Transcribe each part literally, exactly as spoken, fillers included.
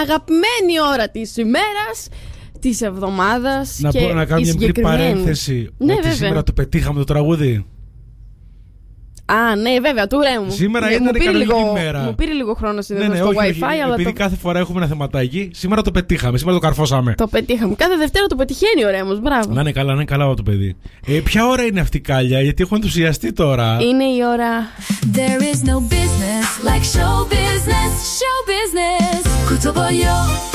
αγαπημένη ώρα της ημέρας, της εβδομάδας. Να, και πω, να κάνω μια μικρή παρένθεση. Ναι, ότι βέβαια. σήμερα το πετύχαμε το τραγούδι. Α, ναι, βέβαια, του ρε μου. Σήμερα ναι, ήταν μου πήρε κανονική λίγο, μέρα. Μου πήρε λίγο χρόνο να συνδεθώ Ναι, ναι, στο όχι, Wi-Fi, όχι, αλλά. Επειδή το... κάθε φορά έχουμε ένα θεματάκι, σήμερα το πετύχαμε, σήμερα το καρφώσαμε. Το πετύχαμε. Κάθε Δευτέρα το πετυχαίνει ο Ρέμος, μπράβο. Να είναι καλά, να είναι καλά το παιδί. Ε, ποια ώρα είναι αυτή, Κάλια, γιατί έχω ενθουσιαστεί τώρα. Είναι η ώρα. There is no business like show business, show business. Κουτσομπολιό.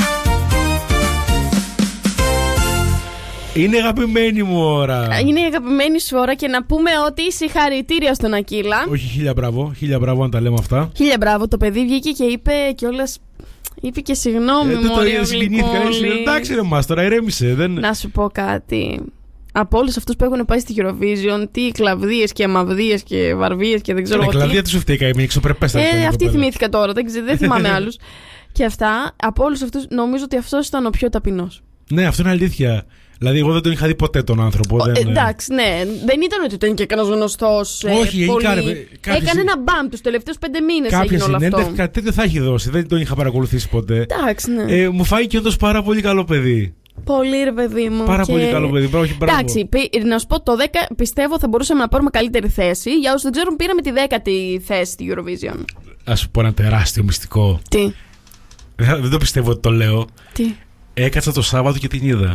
Είναι αγαπημένη μου ώρα. Είναι η αγαπημένη σου ώρα και να πούμε ότι συγχαρητήρια στον Ακύλα. Όχι, χίλια μπράβο, χίλια μπράβο αν τα λέμε αυτά. Χίλια μπράβο, το παιδί βγήκε και είπε κιόλας. Είπε και συγγνώμη, Ε, δεν το μωρέ, είδε, ο συγκινήθηκα. Γλυκούλης. Εντάξει, ρε μας, τώρα ηρέμησε. Δεν... Να σου πω κάτι. Από όλους αυτούς που έχουν πάει στη Eurovision, τι κλαβδίες και αμαυδίες και βαρβίες και δεν ξέρω Ναι, εγώ τι. κλαδία τι σου φταίει, καημένη, εξωπρεπέστατη. Ε, αυτή θυμήθηκα τώρα, δεν, ξε- δεν θυμάμαι άλλους. Και αυτά, από όλους αυτούς, νομίζω ότι αυτός ήταν ο πιο ταπεινός. Ναι, αυτό είναι αλήθεια. Δηλαδή, εγώ δεν τον είχα δει ποτέ τον άνθρωπο. Ο, δεν... ε, εντάξει, ναι. Δεν ήταν ότι ήταν και κανένα γνωστό. Όχι, ε, πολύ... έκανε, κάποιος... έκανε ένα μπαμ τους τελευταίους πέντε μήνες. Κάποια έγινε όλο αυτό. συνέντευξη, κάτι τέτοιο θα έχει δώσει. Δεν τον είχα παρακολουθήσει ποτέ. Εντάξει, ναι. Ε, μου φάει και όντως πάρα πολύ καλό παιδί. Πολύ ρε παιδί μου. Πάρα και... πολύ καλό παιδί. Μπράβο, μπράβο. Εντάξει, πη- να σου πω το δέκα πιστεύω θα μπορούσαμε να πάρουμε καλύτερη θέση. Για όσους δεν ξέρουν, πήραμε τη δέκατη θέση στη Eurovision. Α σου πω ένα τεράστιο μυστικό. Τι. Δεν, δεν το πιστεύω ότι το λέω. Τι. Έκατσα το Σάββατο και την είδα.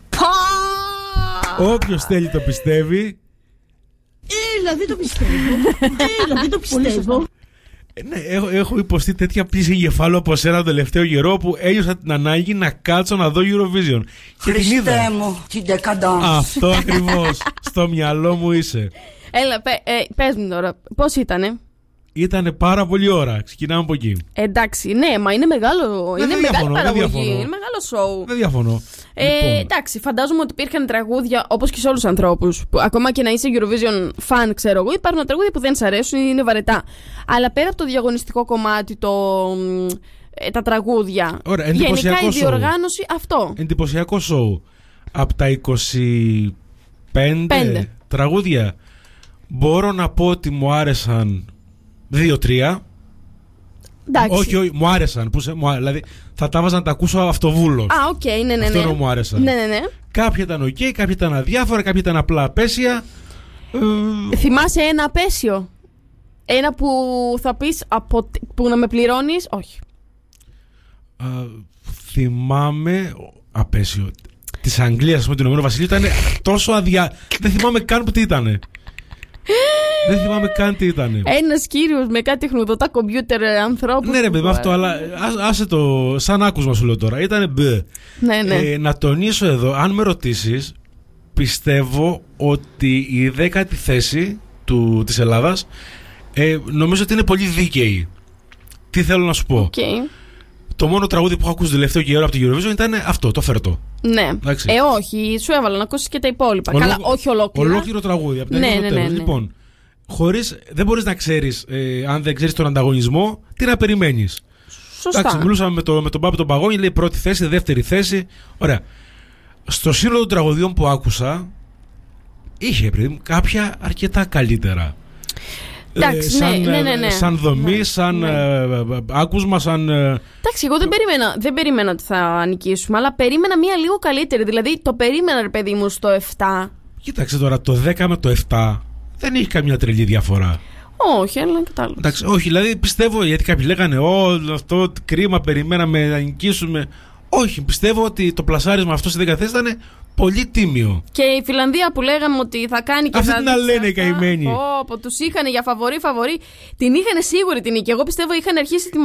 Όποιος θέλει το πιστεύει. Έλα, δεν το πιστεύω. Έλα, δεν το πιστεύω. Ε, ναι, έχω, έχω υποστεί τέτοια πλήση εγκεφάλου από σένα τον τελευταίο καιρό που ένιωσα την ανάγκη να κάτσω να δω Eurovision. Και την είδα. Χριστέ μου, την decadence. Αυτό ακριβώς. Στο μυαλό μου είσαι. Έλα, πε, ε, πες μου τώρα, πώς ήτανε. Ήτανε πάρα πολύ ώρα. Ξεκινάμε από εκεί. Εντάξει, ναι, μα είναι μεγάλο. Δεν είναι διαφωνώ, μεγάλη δεν παραγωγή. διαφωνώ. Είναι μεγάλο σοου. Δεν διαφωνώ. Ε, Λοιπόν, εντάξει, φαντάζομαι ότι υπήρχαν τραγούδια όπως και σε όλους τους ανθρώπους. Που, ακόμα και να είσαι Eurovision fan, ξέρω εγώ, υπάρχουν τραγούδια που δεν σ' αρέσουν ή είναι βαρετά. Αλλά πέρα από το διαγωνιστικό κομμάτι, το, ε, τα τραγούδια. Ωραία, γενικά εντυπωσιακό η show. διοργάνωση, αυτό. εντυπωσιακό σοου. Από τα είκοσι πέντε Πέντε. τραγούδια μπορώ να πω ότι μου άρεσαν δύο τρία. Εντάξει. Όχι, όχι, μου άρεσαν. Που σε, μου, άρε- δηλαδή θα τα βάζα να τα ακούσω αυτοβούλος. Α, οκ, okay, ναι, ναι, Αυτό ναι. να μου άρεσαν. Ναι, ναι, ναι. Κάποια ήταν οκ, κάποια ήταν αδιάφορα, κάποια ήταν απλά απέσια. Ε, Θυμάσαι ένα απέσιο. Ένα που θα πεις από, που να με πληρώνεις. Όχι. α, θυμάμαι. Απέσιο. Της Αγγλίας, με τον Ηνωμένο Βασίλειο ήταν τόσο αδια... Δεν θυμάμαι καν που τι ήταν. Δεν θυμάμαι καν τι ήταν. Ένας κύριος με κάτι χνουδωτά κομπιούτερ ανθρώπου. Ναι, ρε παιδί, αυτό, αλλά ας- άσε το. Σαν άκουσμα σου λέω τώρα. Ήτανε μπε. Ναι, ναι. Ε, να τονίσω εδώ, αν με ρωτήσεις, πιστεύω ότι η δέκατη θέση του, της Ελλάδας ε, νομίζω ότι είναι πολύ δίκαιη. Τι θέλω να σου πω. Okay. Το μόνο τραγούδι που έχω ακούσει τελευταίο καιρό από την Eurovision ήταν αυτό, το φέρτο. Ναι. Εντάξει. Ε, όχι, σου έβαλα να ακούσεις και τα υπόλοιπα. Ολό- Καλά, όχι ολόκληρα. Ολόκληρο τραγούδι. Από την Ναι, αρχή ναι, στο ναι, τέλος. ναι. Λοιπόν, χωρίς, δεν μπορείς να ξέρεις, ε, αν δεν ξέρεις τον ανταγωνισμό, τι να περιμένεις. Σωστά. Εντάξει, μιλούσαμε με, το, με τον Πάπη τον Παγώνη, λέει πρώτη θέση, δεύτερη θέση. Ωραία. Στο σύνολο των τραγωδιών που άκουσα, είχε πριν κάποια αρκετά καλύτερα. Εντάξει, σαν, ναι, ναι, ναι, ναι. σαν δομή, Ναι, σαν ναι. ε, άκουσμα, σαν. ε, Εντάξει, εγώ δεν περίμενα, δεν περίμενα ότι θα νικήσουμε, αλλά περίμενα μία λίγο καλύτερη. Δηλαδή, το περίμενα, ρε παιδί μου, στο επτά. Κοίταξε τώρα, το δέκα με το επτά δεν έχει καμιά τρελή διαφορά. Όχι, αλλά κατάλαβα. Εντάξει, όχι, δηλαδή πιστεύω, γιατί κάποιοι λέγανε Ω, αυτό κρίμα, περιμέναμε να νικήσουμε. Όχι, πιστεύω ότι το πλασάρισμα αυτό στη δέκατη θέση ήταν πολύ τίμιο. Και η Φιλανδία που λέγαμε ότι θα κάνει και Αυτή θα την να λένε οι καημένοι. Όπω τους είχαν για φαβορί, φαβορί. Την είχαν σίγουρη την νίκη. Εγώ πιστεύω είχαν αρχίσει τη